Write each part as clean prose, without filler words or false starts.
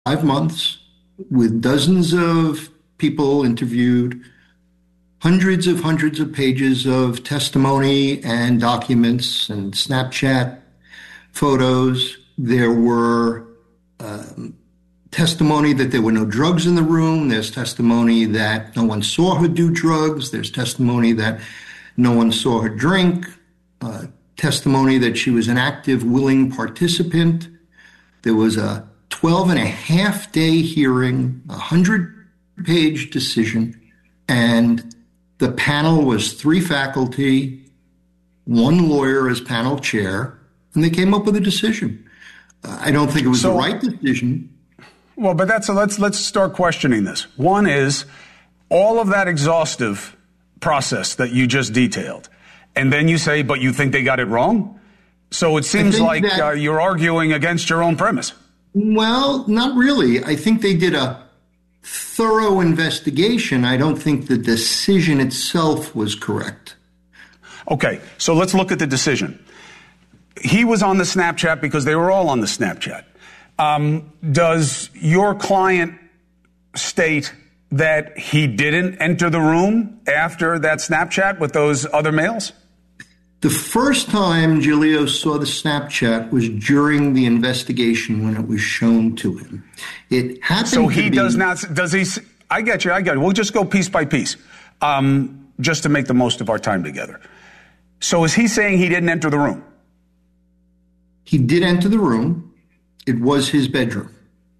5 months with dozens of people interviewed, hundreds of pages of testimony and documents and Snapchat photos. There were testimony that there were no drugs in the room. There's testimony that no one saw her do drugs. There's testimony that no one saw her drink. Testimony that she was an active, willing participant. There was a 12-and-a-half-day hearing, a 100-page decision, and the panel was 3 faculty, 1 lawyer as panel chair, and they came up with a decision. I don't think it was the right decision. Well, but let's start questioning this. One is all of that exhaustive process that you just detailed, and then you say, but you think they got it wrong? So it seems like you're arguing against your own premise. Well, not really. I think they did a thorough investigation. I don't think the decision itself was correct. Okay, so let's look at the decision. He was on the Snapchat because they were all on the Snapchat. Does your client state that he didn't enter the room after that Snapchat with those other males? The first time Giglio saw the Snapchat was during the investigation when it was shown to him. It happened so he does not, does he, I get you. We'll just go piece by piece, just to make the most of our time together. So is he saying he didn't enter the room? He did enter the room. It was his bedroom.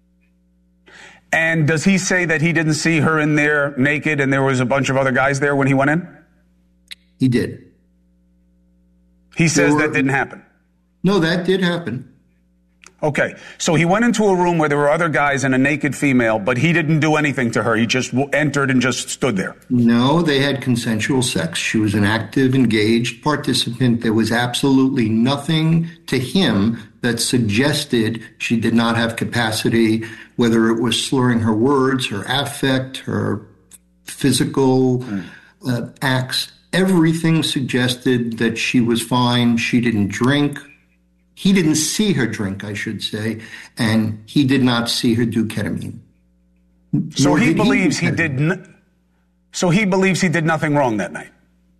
And does he say that he didn't see her in there naked and there was a bunch of other guys there when he went in? He did. He says that didn't happen. No, that did happen. Okay, so he went into a room where there were other guys and a naked female, but he didn't do anything to her. He just entered and just stood there. No, they had consensual sex. She was an active, engaged participant. There was absolutely nothing to him that suggested she did not have capacity, whether it was slurring her words, her affect, her physical acts. Everything suggested that she was fine. She didn't drink. He didn't see her drink, I should say, and he did not see her do ketamine. So he believes he did. So he believes he did nothing wrong that night.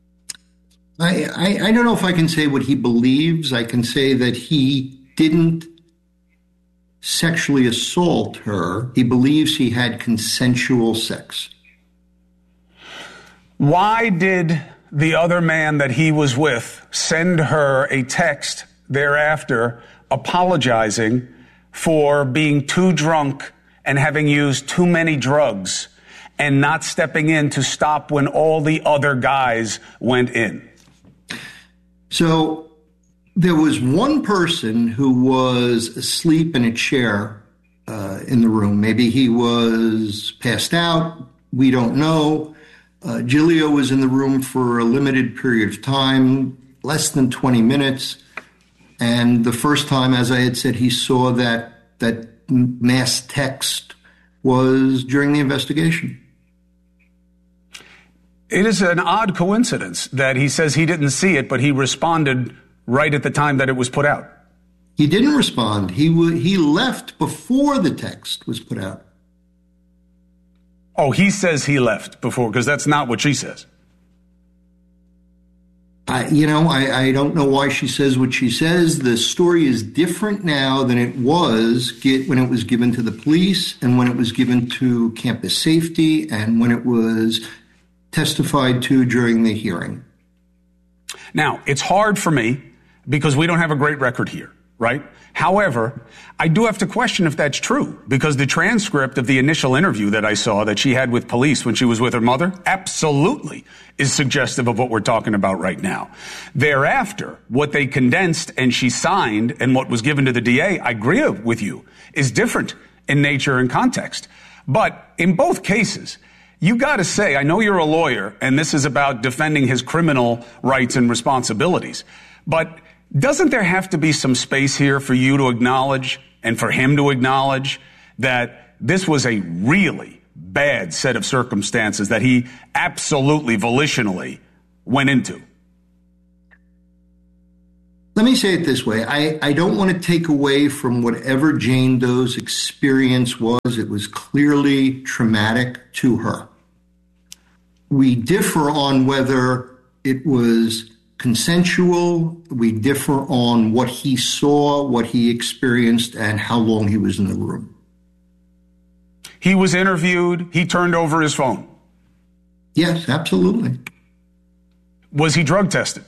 I don't know if I can say what he believes. I can say that he didn't sexually assault her. He believes he had consensual sex. Why did the other man that he was with send her a text thereafter apologizing for being too drunk and having used too many drugs and not stepping in to stop when all the other guys went in? So there was one person who was asleep in a chair in the room. Maybe he was passed out. We don't know. Giglio was in the room for a limited period of time, less than 20 minutes. And the first time, as I had said, he saw that mass text was during the investigation. It is an odd coincidence that he says he didn't see it, but he responded right at the time that it was put out. He didn't respond. He left before the text was put out. Oh, he says he left before, because that's not what she says. I don't know why she says what she says. The story is different now than it was when it was given to the police and when it was given to campus safety and when it was testified to during the hearing. Now, it's hard for me because we don't have a great record here, right? However, I do have to question if that's true, because the transcript of the initial interview that I saw that she had with police when she was with her mother absolutely is suggestive of what we're talking about right now. Thereafter, what they condensed and she signed and what was given to the DA, I agree with you, is different in nature and context. But in both cases, you got to say, I know you're a lawyer and this is about defending his criminal rights and responsibilities, but doesn't there have to be some space here for you to acknowledge and for him to acknowledge that this was a really bad set of circumstances that he absolutely volitionally went into? Let me say it this way. I don't want to take away from whatever Jane Doe's experience was. It was clearly traumatic to her. We differ on whether it was consensual. We differ on what he saw, what he experienced, and how long he was in the room. He was interviewed. He turned over his phone. Yes, absolutely. Was he drug tested?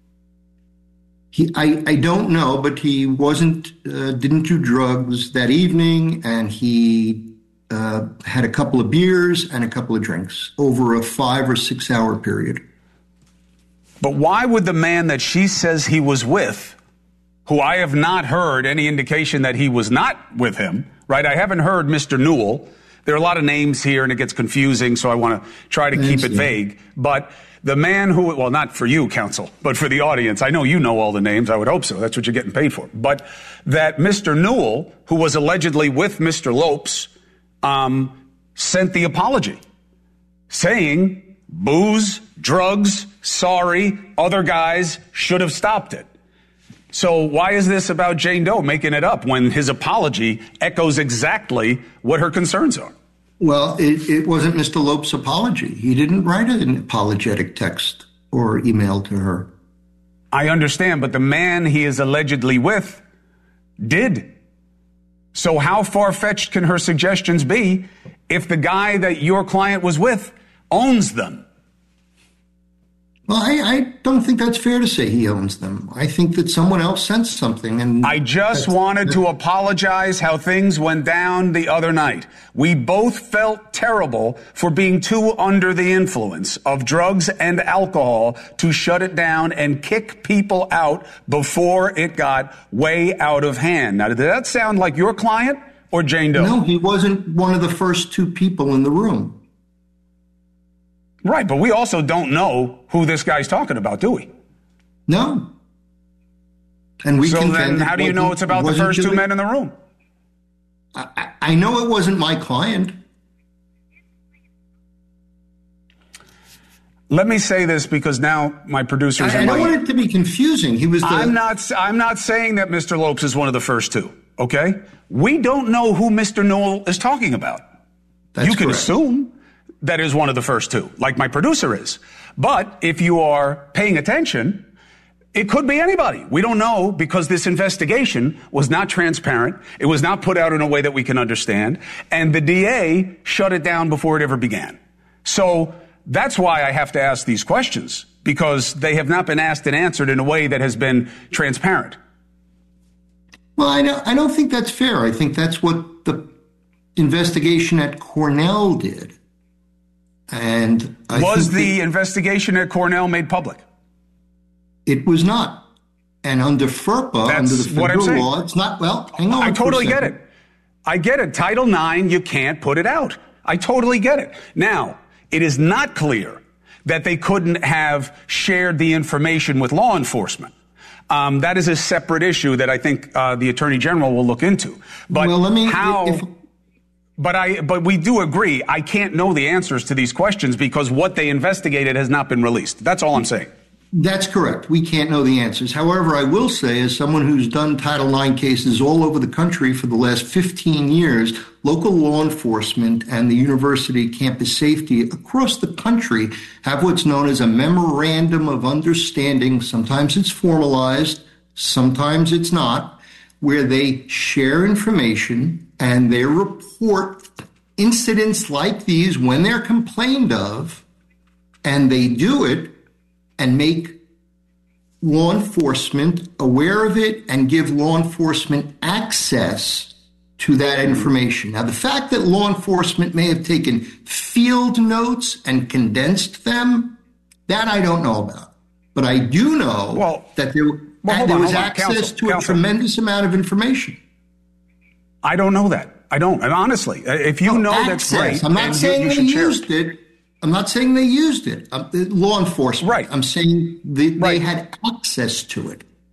I don't know, but he didn't do drugs that evening, and he had a couple of beers and a couple of drinks over a 5 or 6 hour period. But why would the man that she says he was with, who I have not heard any indication that he was not with him, right? I haven't heard Mr. Newell. There are a lot of names here and it gets confusing, so I want to try to keep it vague. But the man who, well, not for you, counsel, but for the audience. I know you know all the names. I would hope so. That's what you're getting paid for. But that Mr. Newell, who was allegedly with Mr. Lopes, sent the apology saying booze, drugs, sorry, other guys should have stopped it. So why is this about Jane Doe making it up when his apology echoes exactly what her concerns are? Well, it wasn't Mr. Lopes' apology. He didn't write an apologetic text or email to her. I understand, but the man he is allegedly with did. So how far-fetched can her suggestions be if the guy that your client was with owns them? Well, I don't think that's fair to say he owns them. I think that someone else sent something. And I just wanted to apologize how things went down the other night. We both felt terrible for being too under the influence of drugs and alcohol to shut it down and kick people out before it got way out of hand. Now, did that sound like your client or Jane Doe? No, he wasn't one of the first two people in the room. Right, but we also don't know who this guy's talking about, do we? No. And we so then how do you know it's about the first two men in the room? I know it wasn't my client. Let me say this because now my producers I don't want it to be confusing. He was I'm not saying that Mr. Lopes is one of the first two, okay? We don't know who Mr. Newell is talking about. That's you can correct. assume that is one of the first two, like my producer is. But if you are paying attention, it could be anybody. We don't know because this investigation was not transparent. It was not put out in a way that we can understand. And the DA shut it down before it ever began. So that's why I have to ask these questions, because they have not been asked and answered in a way that has been transparent. Well, I don't think that's fair. I think that's what the investigation at Cornell did. And was the investigation at Cornell made public? It was not. And under FERPA, under the federal law, it's not. Well, hang on. I totally get it. I get it. Title IX, you can't put it out. I totally get it. Now, it is not clear that they couldn't have shared the information with law enforcement. That is a separate issue that I think the Attorney General will look into. But well, let me, But we do agree, I can't know the answers to these questions because what they investigated has not been released. That's all I'm saying. That's correct. We can't know the answers. However, I will say, as someone who's done Title IX cases all over the country for the last 15 years, local law enforcement and the university campus safety across the country have what's known as a memorandum of understanding. Sometimes it's formalized, sometimes it's not, where they share information and they report incidents like these when they're complained of, and they do it and make law enforcement aware of it and give law enforcement access to that information. Now, the fact that law enforcement may have taken field notes and condensed them, that I don't know about. But I do know that there was access to a tremendous amount of information. I don't know that. I don't. And honestly, if you know access. That's great. I'm not saying they used it. I'm not saying they used it. Law enforcement. Right. I'm saying they had access to it.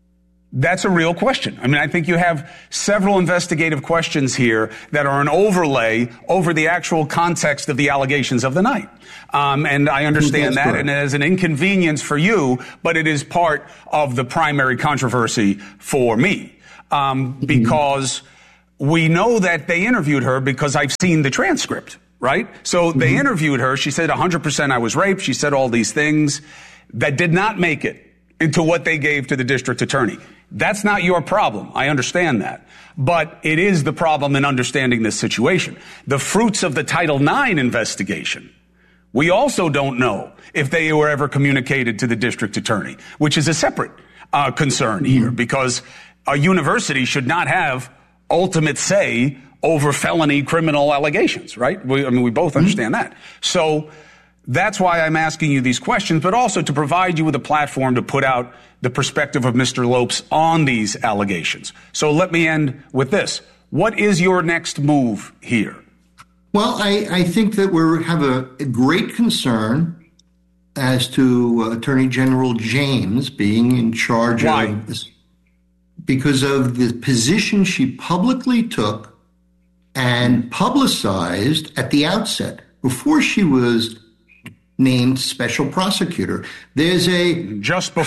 That's a real question. I mean, I think you have several investigative questions here that are an overlay over the actual context of the allegations of the night. And I understand that, and it is an inconvenience for you, but it is part of the primary controversy for me. Because we know that they interviewed her because I've seen the transcript, right? So they interviewed her. She said 100% I was raped. She said all these things that did not make it into what they gave to the district attorney. That's not your problem. I understand that. But it is the problem in understanding this situation. The fruits of the Title IX investigation, we also don't know if they were ever communicated to the district attorney, which is a separate concern here, because a university should not have ultimate say over felony criminal allegations, right? We both understand that. So that's why I'm asking you these questions, but also to provide you with a platform to put out the perspective of Mr. Lopes on these allegations. So let me end with this. What is your next move here? Well, I think that we have a great concern as to Attorney General James being in charge of this, because of the position she publicly took and publicized at the outset before she was named special prosecutor. There's a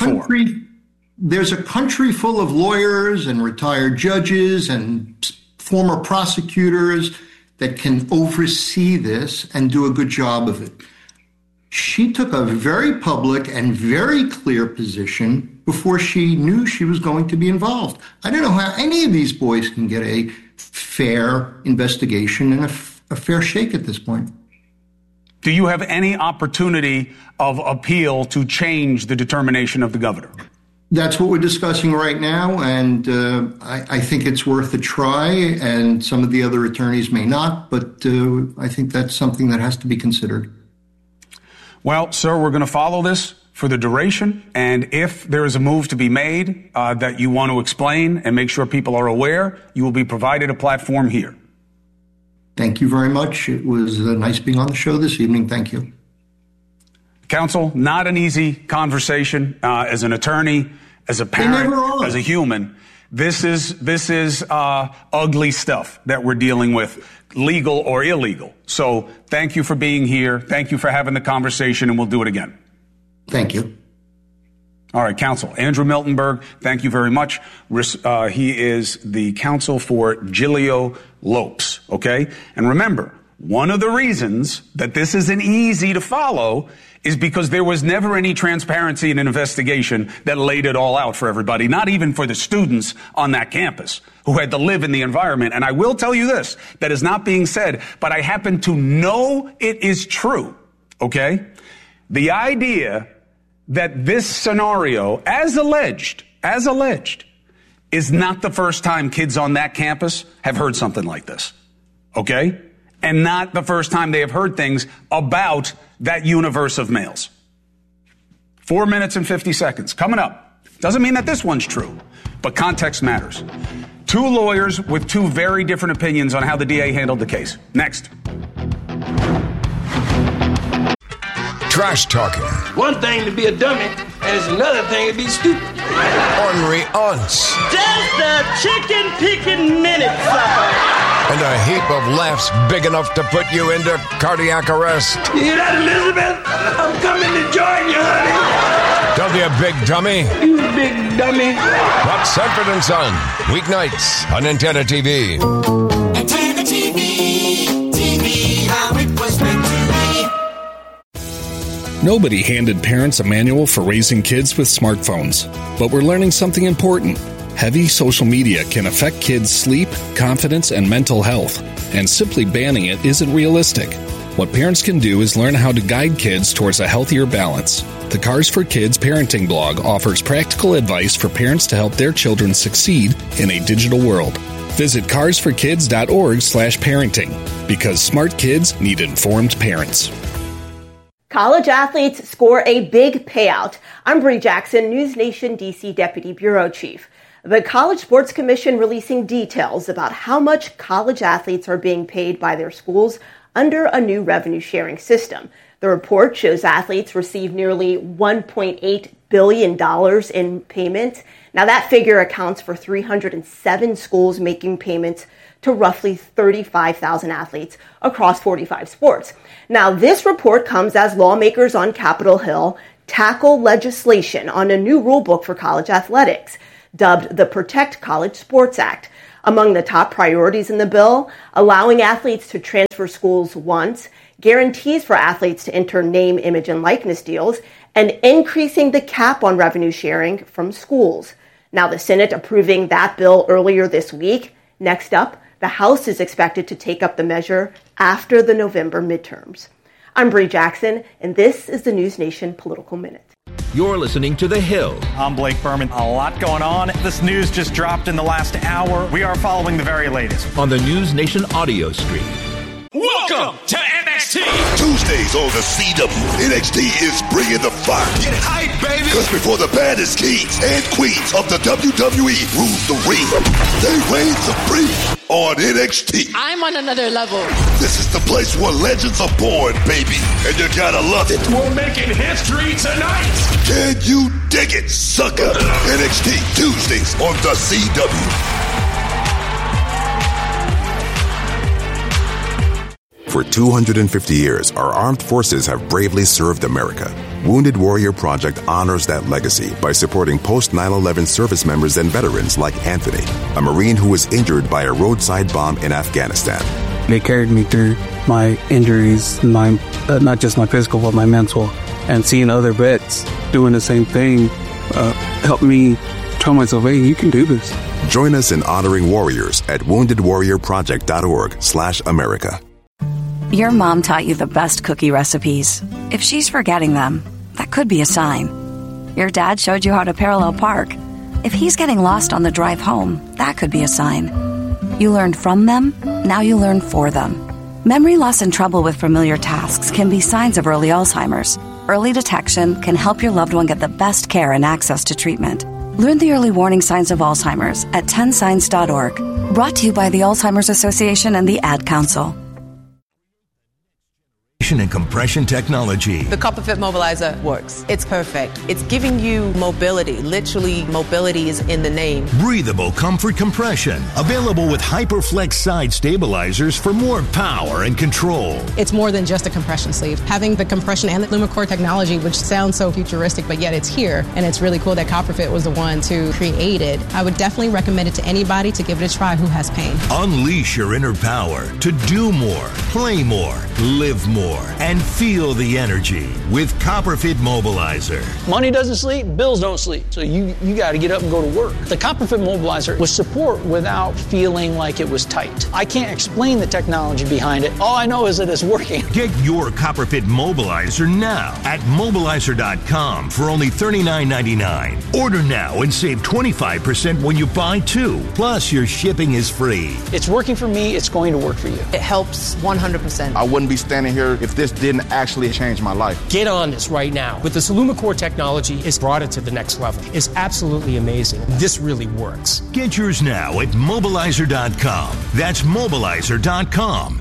country full of lawyers and retired judges and former prosecutors that can oversee this and do a good job of it. She took a very public and very clear position before she knew she was going to be involved. I don't know how any of these boys can get a fair investigation and a fair shake at this point. Do you have any opportunity of appeal to change the determination of the governor? That's what we're discussing right now, and I think it's worth a try, and some of the other attorneys may not, but I think that's something that has to be considered. Well, sir, we're going to follow this for the duration, and if there is a move to be made that you want to explain and make sure people are aware, you will be provided a platform here. Thank you very much. It was nice being on the show this evening. Thank you. Counsel, not an easy conversation as an attorney, as a parent, as a human. This is ugly stuff that we're dealing with, legal or illegal. So thank you for being here. Thank you for having the conversation, and we'll do it again. Thank you. All right, counsel. Andrew Miltenberg, thank you very much. He is the counsel for Gilio Lopes, okay? And remember, one of the reasons that this isn't easy to follow is because there was never any transparency in an investigation that laid it all out for everybody, not even for the students on that campus who had to live in the environment. And I will tell you this, that is not being said, but I happen to know it is true, okay? The idea that this scenario, as alleged, is not the first time kids on that campus have heard something like this, okay? And not the first time they have heard things about that universe of males. 4 minutes and 50 seconds. Coming up. Doesn't mean that this one's true, but context matters. Two lawyers with two very different opinions on how the DA handled the case. Next. Trash talking. One thing to be a dummy, and it's another thing to be stupid. Ornery aunts. Just a chicken picking minute, sucker. And a heap of laughs big enough to put you into cardiac arrest. You hear that, Elizabeth? I'm coming to join you, honey. Don't be a big dummy. You big dummy. That's Sanford and Son. Weeknights on Antenna TV. Antenna TV. TV, how it was meant to be. Nobody handed parents a manual for raising kids with smartphones. But we're learning something important. Heavy social media can affect kids' sleep, confidence, and mental health, and simply banning it isn't realistic. What parents can do is learn how to guide kids towards a healthier balance. The Cars for Kids parenting blog offers practical advice for parents to help their children succeed in a digital world. Visit carsforkids.org/parenting, because smart kids need informed parents. College athletes score a big payout. I'm Bree Jackson, News Nation DC Deputy Bureau Chief. The College Sports Commission releasing details about how much college athletes are being paid by their schools under a new revenue sharing system. The report shows athletes receive nearly $1.8 billion in payment. Now, that figure accounts for 307 schools making payments to roughly 35,000 athletes across 45 sports. Now, this report comes as lawmakers on Capitol Hill tackle legislation on a new rulebook for college athletics, dubbed the Protect College Sports Act. Among the top priorities in the bill, allowing athletes to transfer schools once, guarantees for athletes to enter name, image, and likeness deals, and increasing the cap on revenue sharing from schools. Now, the Senate approving that bill earlier this week. Next up, the House is expected to take up the measure after the November midterms. I'm Bree Jackson, and this is the News Nation Political Minute. You're listening to The Hill. I'm Blake Berman. A lot going on. This news just dropped in the last hour. We are following the very latest on the News Nation audio stream. Welcome to NXT. Tuesdays on the CW. NXT is bringing the fire. Get hype, baby. Because before the baddest kings and queens of the WWE rule the ring, they reign supreme on NXT. I'm on another level. This is the place where legends are born, baby. And you gotta love it. We're making history tonight. Can you dig it, sucker? NXT Tuesdays on the CW. For 250 years, our armed forces have bravely served America. Wounded Warrior Project honors that legacy by supporting post-9/11 service members and veterans like Anthony, a Marine who was injured by a roadside bomb in Afghanistan. They carried me through my injuries, not just my physical, but my mental. And seeing other vets doing the same thing helped me tell myself, hey, you can do this. Join us in honoring warriors at woundedwarriorproject.org/America. Your mom taught you the best cookie recipes. If she's forgetting them, that could be a sign. Your dad showed you how to parallel park. If he's getting lost on the drive home, that could be a sign. You learned from them, now you learn for them. Memory loss and trouble with familiar tasks can be signs of early Alzheimer's. Early detection can help your loved one get the best care and access to treatment. Learn the early warning signs of Alzheimer's at 10signs.org. Brought to you by the Alzheimer's Association and the Ad Council. And compression technology. The CopperFit Mobilizer works. It's perfect. It's giving you mobility. Literally, mobility is in the name. Breathable comfort compression. Available with HyperFlex side stabilizers for more power and control. It's more than just a compression sleeve. Having the compression and the LumiCore technology, which sounds so futuristic, but yet it's here. And it's really cool that CopperFit was the one to create it. I would definitely recommend it to anybody to give it a try who has pain. Unleash your inner power to do more, play more, live more, and feel the energy with CopperFit Mobilizer. Money doesn't sleep, bills don't sleep. So you got to get up and go to work. The CopperFit Mobilizer was support without feeling like it was tight. I can't explain the technology behind it. All I know is that it's working. Get your CopperFit Mobilizer now at Mobilizer.com for only $39.99. Order now and save 25% when you buy two. Plus, your shipping is free. It's working for me. It's going to work for you. It helps 100%. I wouldn't be standing here if this didn't actually change my life. Get on this right now. With this LumiCore technology, it's brought it to the next level. It's absolutely amazing. This really works. Get yours now at Mobilizer.com. That's Mobilizer.com.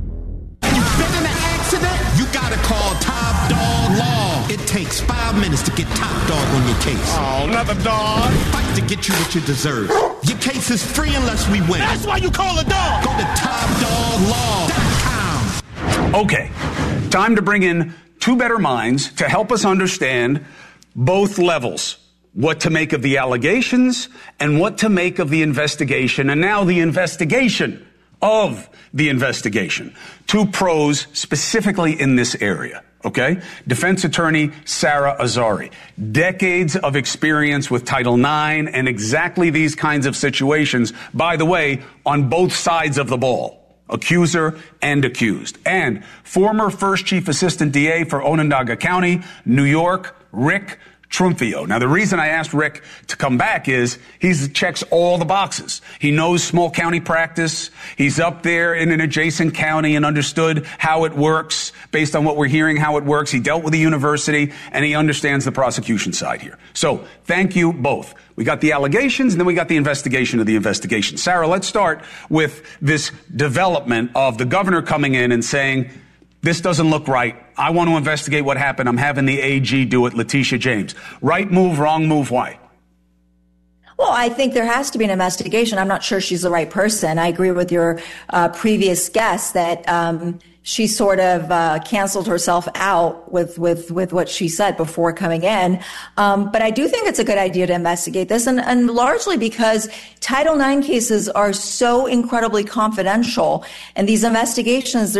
You've been in an accident? You gotta call Top Dog Law. It takes 5 minutes to get Top Dog on your case. Oh, another dog. Fight to get you what you deserve. Your case is free unless we win. That's why you call a dog. Go to TopDogLaw.com. Okay, time to bring in two better minds to help us understand both levels. What to make of the allegations and what to make of the investigation, and now the investigation of the investigation. Two pros specifically in this area. Okay? Defense attorney Sara Azari. Decades of experience with Title IX and exactly these kinds of situations, by the way, on both sides of the ball. Accuser and accused. And former first chief assistant DA for Onondaga County, New York, Rick Trumfio. Now, the reason I asked Rick to come back is he checks all the boxes. He knows small county practice. He's up there in an adjacent county and understood how it works based on what we're hearing, how it works. He dealt with the university and he understands the prosecution side here. So thank you both. We got the allegations and then we got the investigation of the investigation. Sara, let's start with this development of the governor coming in and saying, this doesn't look right. I want to investigate what happened. I'm having the AG do it, Letitia James. Right move, wrong move, why? Well, I think there has to be an investigation. I'm not sure she's the right person. I agree with your previous guest that she sort of canceled herself out with what she said before coming in. But I do think it's a good idea to investigate this, and largely because Title IX cases are so incredibly confidential, and these investigations,